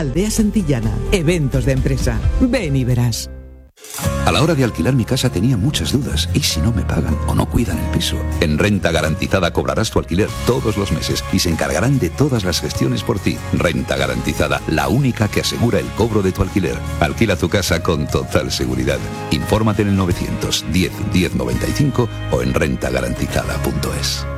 Aldea Santillana, eventos de empresa. Ven y verás. A la hora de alquilar mi casa tenía muchas dudas. ¿Y si no me pagan o no cuidan el piso? En Renta Garantizada cobrarás tu alquiler todos los meses y se encargarán de todas las gestiones por ti. Renta Garantizada, la única que asegura el cobro de tu alquiler. Alquila tu casa con total seguridad. Infórmate en el 910 1095 o en rentagarantizada.es.